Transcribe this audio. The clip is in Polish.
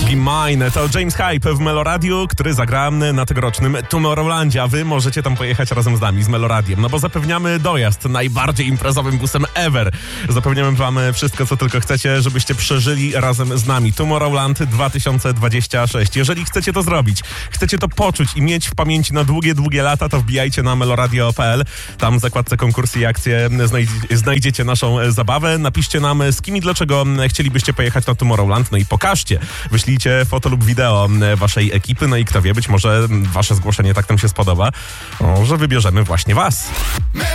Be Mine to James Hype w Meloradiu, który zagra na tegorocznym Tomorrowlandzie, a wy możecie tam pojechać razem z nami, z Meloradiem, no bo zapewniamy dojazd najbardziej imprezowym busem ever. Zapewniamy wam wszystko, co tylko chcecie, żebyście przeżyli razem z nami Tomorrowland 2026. Jeżeli chcecie to zrobić, chcecie to poczuć i mieć w pamięci na długie, długie lata, to wbijajcie na meloradio.pl. Tam w zakładce konkursy i akcje znajdziecie naszą zabawę. Napiszcie nam, z kim i dlaczego chcielibyście pojechać na Tomorrowland, no i pokażcie. Wyślijcie foto lub wideo waszej ekipy, no i kto wie, być może wasze zgłoszenie tak nam się spodoba, że wybierzemy właśnie was.